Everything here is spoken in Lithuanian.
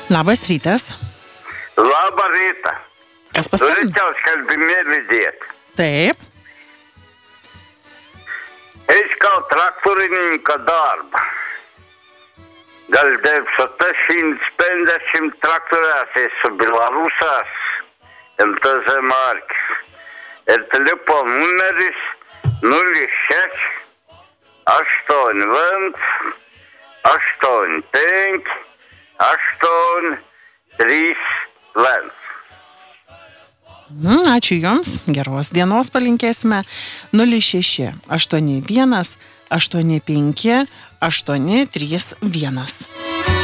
Labas rytas. Labą rytą. Kas paskambino? Norėčiau skelbimėlį dėti. Taip. Искал тракторинка darba. Gal 950 traktorės esu Belarusas, MTZ markis. Ir telefono numeris 06 81 85 831. Ačiū Jums, geros dienos palinkėsime. 06 81 85 831.